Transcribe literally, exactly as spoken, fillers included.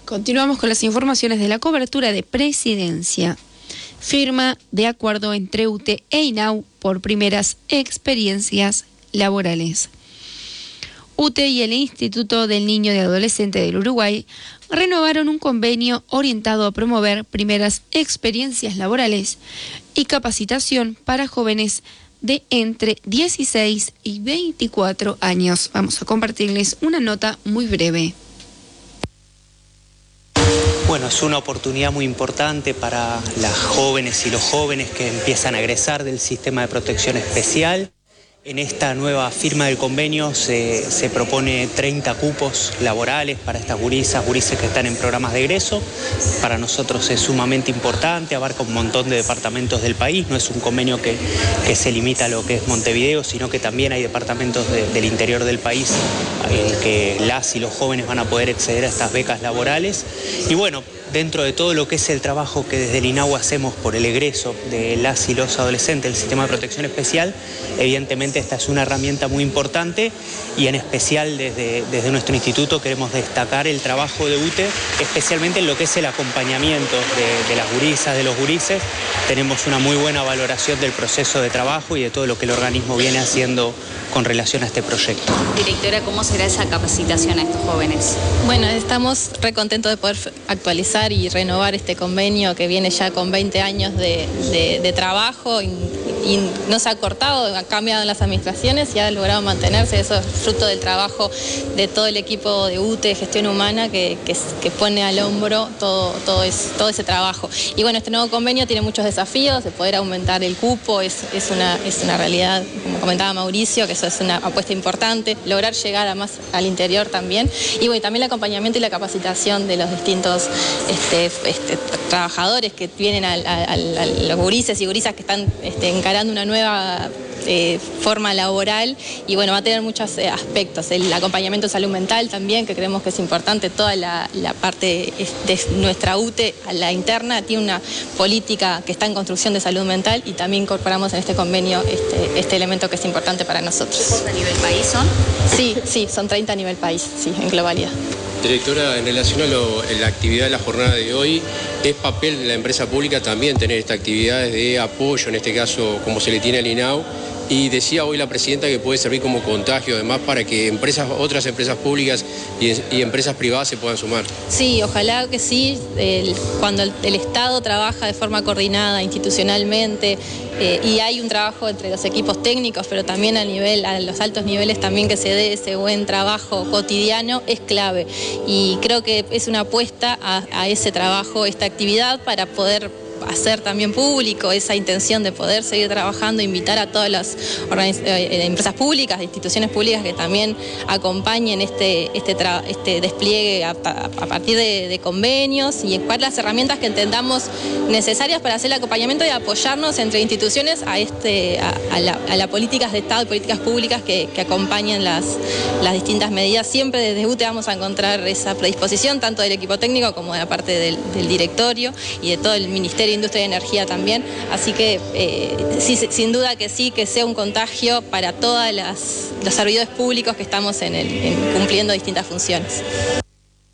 Continuamos con las informaciones de la cobertura de Presidencia. Firma de acuerdo entre U T E e INAU por primeras experiencias laborales. U T E y el Instituto del Niño y Adolescente del Uruguay renovaron un convenio orientado a promover primeras experiencias laborales y capacitación para jóvenes de entre dieciséis y veinticuatro años. Vamos a compartirles una nota muy breve. Bueno, es una oportunidad muy importante para las jóvenes y los jóvenes que empiezan a egresar del sistema de protección especial. En esta nueva firma del convenio se, se propone treinta cupos laborales para estas gurisas, gurises que están en programas de egreso. Para nosotros es sumamente importante, abarca un montón de departamentos del país, no es un convenio que, que se limita a lo que es Montevideo, sino que también hay departamentos de, del interior del país en que las y los jóvenes van a poder acceder a estas becas laborales. Y bueno, dentro de todo lo que es el trabajo que desde el INAU hacemos por el egreso de las y los adolescentes del sistema de protección especial, evidentemente esta es una herramienta muy importante y en especial desde, desde nuestro instituto queremos destacar el trabajo de U T E, especialmente en lo que es el acompañamiento de, de las gurisas, de los gurises. Tenemos una muy buena valoración del proceso de trabajo y de todo lo que el organismo viene haciendo con relación a este proyecto. Directora, ¿cómo será esa capacitación a estos jóvenes? Bueno, estamos re contentos de poder actualizar y renovar este convenio que viene ya con veinte años de, de, de trabajo y, y no se ha cortado, ha cambiado en las administraciones y ha logrado mantenerse. Eso es fruto del trabajo de todo el equipo de U T E, Gestión Humana, que, que, que pone al hombro todo, todo, es, todo ese trabajo. Y bueno, este nuevo convenio tiene muchos desafíos, de poder aumentar el cupo, es, es, una, es una realidad, como comentaba Mauricio, que eso es una apuesta importante, lograr llegar a más al interior también. Y bueno, también el acompañamiento y la capacitación de los distintos este, este, trabajadores que vienen a, a, a, a los gurises y gurisas que están este, encarando una nueva eh, forma laboral, y bueno, va a tener muchos eh, aspectos. El acompañamiento de salud mental también, que creemos que es importante. Toda la, la parte de nuestra U T E, a la interna, tiene una política que está en construcción de salud mental, y también incorporamos en este convenio este, este elemento que es importante para nosotros. ¿Cupos a nivel país son? Sí, sí, son treinta a nivel país, sí, en globalidad. Directora, en relación a lo, la actividad de la jornada de hoy, ¿es papel de la empresa pública también tener estas actividades de apoyo, en este caso como se le tiene al INAU? Y decía hoy la presidenta que puede servir como contagio, además, para que empresas, otras empresas públicas y, y empresas privadas se puedan sumar. Sí, ojalá que sí. El, cuando el, el Estado trabaja de forma coordinada institucionalmente eh, y hay un trabajo entre los equipos técnicos, pero también a nivel, a los altos niveles también, que se dé ese buen trabajo cotidiano, es clave. Y creo que es una apuesta a, a ese trabajo, esta actividad, para poder hacer también público esa intención de poder seguir trabajando, invitar a todas las eh, empresas públicas, instituciones públicas que también acompañen este, este, este despliegue a, a, a partir de, de convenios, y buscar las herramientas que entendamos necesarias para hacer el acompañamiento y apoyarnos entre instituciones a, este, a, a, la, a las políticas de Estado y políticas públicas que, que acompañen las, las distintas medidas. Siempre desde U T E vamos a encontrar esa predisposición, tanto del equipo técnico como de la parte del, del directorio y de todo el Ministerio de Industria y Energía también, así que eh, sí, sin duda que sí, que sea un contagio para todos los servidores públicos que estamos en el, en, cumpliendo distintas funciones.